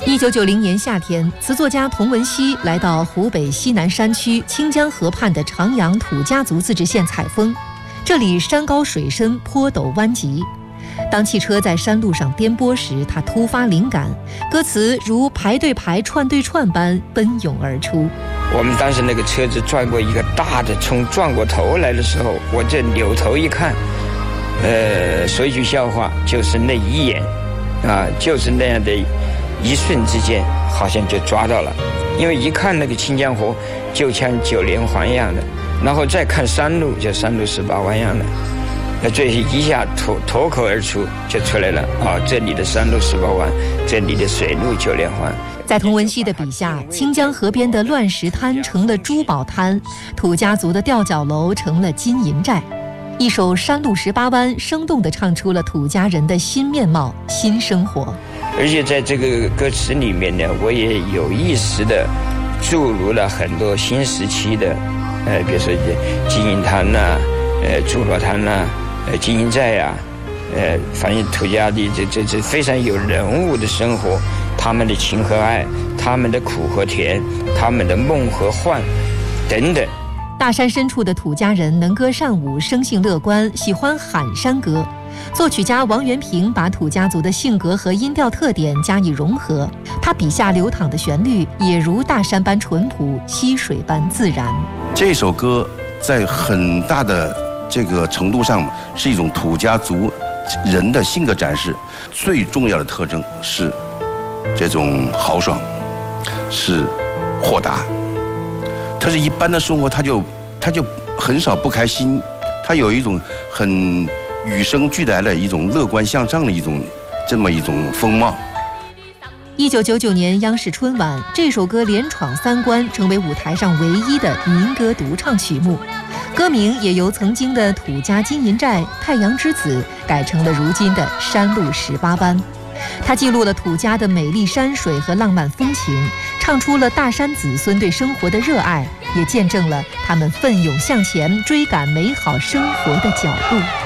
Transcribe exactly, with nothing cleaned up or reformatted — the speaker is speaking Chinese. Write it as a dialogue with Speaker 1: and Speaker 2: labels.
Speaker 1: 一九九零年夏天，词作家童文熙来到湖北西南山区清江河畔的长阳土家族自治县采风。这里山高水深，坡陡弯急。当汽车在山路上颠簸时，他突发灵感，歌词如排对排、串对串般奔涌而出。
Speaker 2: 我们当时那个车子转过一个大的冲，转过头来的时候，我这扭头一看，呃，说一句笑话，就是那一眼，啊，就是那样的一瞬之间，好像就抓到了。因为一看那个清江河，就像九连环一样的，然后再看山路，就山路十八弯一样的。那这一下脱脱口而出就出来了啊！这里的山路十八弯，这里的水路九连环。
Speaker 1: 在童文熙的笔下，清江河边的乱石滩成了珠宝滩，土家族的吊脚楼成了金银寨。一首《山路十八弯》生动地唱出了土家人的新面貌、新生活。
Speaker 2: 而且在这个歌词里面呢，我也有意识地注入了很多新时期的，呃，比如说金银滩呐、啊，呃，珠宝滩呐、啊。呃，金银寨呀、啊，呃，反映土家的这这这非常有人物的生活，他们的情和爱，他们的苦和甜，他们的梦和幻，等等。
Speaker 1: 大山深处的土家人能歌善舞，生性乐观，喜欢喊山歌。作曲家王元平把土家族的性格和音调特点加以融合，他笔下流淌的旋律也如大山般淳朴，溪水般自然。
Speaker 3: 这首歌在很大的这个程度上是一种土家族人的性格展示，最重要的特征是这种豪爽，是豁达。他是一般的生活，他就他就很少不开心，他有一种很与生俱来的一种乐观向上的一种这么一种风貌。
Speaker 1: 一九九九年央视春晚，这首歌连闯三关，成为舞台上唯一的民歌独唱曲目。歌名也由曾经的土家金银寨、太阳之子改成了如今的山路十八弯。它记录了土家的美丽山水和浪漫风情，唱出了大山子孙对生活的热爱，也见证了他们奋勇向前追赶美好生活的脚步。